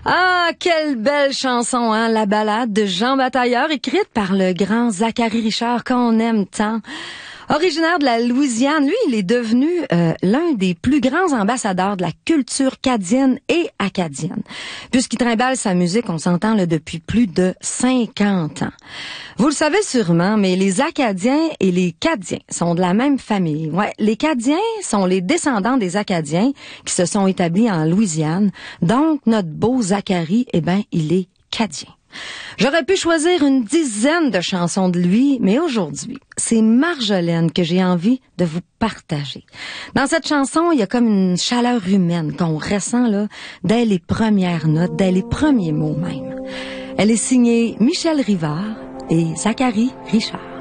Ah, quelle belle chanson, hein, la ballade de Jean Batailleur, écrite par le grand Zachary Richard qu'on aime tant. Originaire de la Louisiane, lui, il est devenu l'un des plus grands ambassadeurs de la culture cadienne et acadienne. Puisqu'il trimballe sa musique, on s'entend là, depuis plus de 50 ans. Vous le savez sûrement, mais les Acadiens et les Cadiens sont de la même famille. Ouais, les Cadiens sont les descendants des Acadiens qui se sont établis en Louisiane. Donc, notre beau Zachary, il est Cadien. J'aurais pu choisir une dizaine de chansons de lui, mais aujourd'hui, c'est Marjolaine que j'ai envie de vous partager. Dans cette chanson, il y a comme une chaleur humaine qu'on ressent là dès les premières notes, dès les premiers mots même. Elle est signée Michel Rivard et Zachary Richard.